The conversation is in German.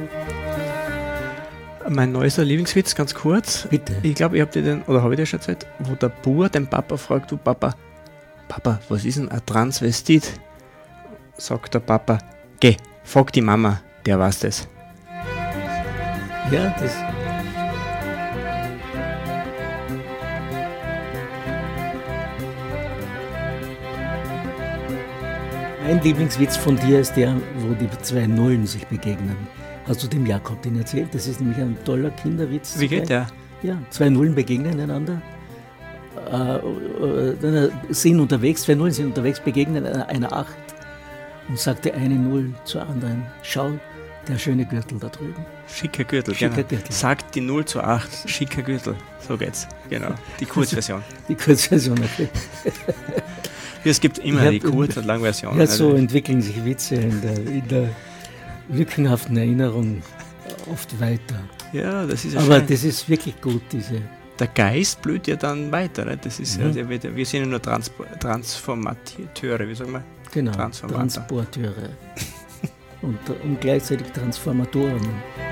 Mein neuester Lieblingswitz, ganz kurz. Bitte. Ich glaube, habe ich dir schon erzählt, wo der Bur den Papa fragt, du Papa, was ist denn ein Transvestit? Sagt der Papa, geh, frag die Mama, der weiß das. Ja, das... Mein Lieblingswitz von dir ist der, wo die zwei Nullen sich begegnen. Hast du dem Jakob den erzählt? Das ist nämlich ein toller Kinderwitz. Wie geht der? Ja, zwei Nullen begegnen einander. Sind unterwegs, zwei Nullen sind unterwegs, begegnen einer Acht. Und sagt der eine Null zur anderen, schau, der schöne Gürtel da drüben. Schicker Gürtel, Schicker genau. Gürtel. Sagt die 0 zu 8, schicker Gürtel. So geht's, genau. Die Kurzversion. Die Kurzversion, okay. Es gibt immer die Kurz- und Langversion. Ja, so entwickeln sich Witze in der lückenhaften Erinnerung oft weiter. Ja, das ist ja Aber schön. das ist wirklich gut, diese... Der Geist blüht ja dann weiter. Ne? Das ist wir sind ja nur Transformateure, wie sagen wir? Genau, Transformator. Transporteure und gleichzeitig Transformatoren.